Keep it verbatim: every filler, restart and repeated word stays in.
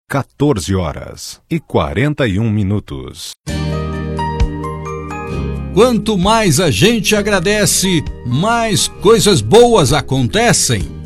quatorze horas e quarenta e um minutos. Quanto mais a gente agradece, mais coisas boas acontecem.